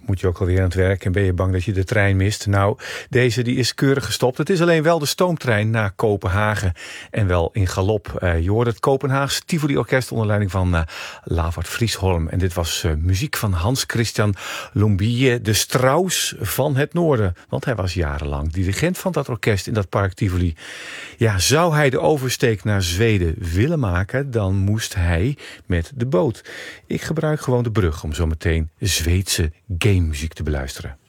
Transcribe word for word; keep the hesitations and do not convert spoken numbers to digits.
Moet je ook alweer aan het werk en ben je bang dat je de trein mist? Nou, deze die is keurig gestopt. Het is alleen wel de stoomtrein naar Kopenhagen en wel in galop. Uh, je hoorde het Kopenhaags Tivoli Orkest onder leiding van uh, Lavard Friesholm. En dit was uh, muziek van Hans Christian Lumbye, de Strauss van het Noorden. Want hij was jarenlang dirigent van dat orkest in dat park Tivoli. Ja, zou hij de oversteek naar Zweden willen maken, dan moest hij met de boot. Ik gebruik gewoon de brug om zo meteen Zweedse gamemuziek te beluisteren.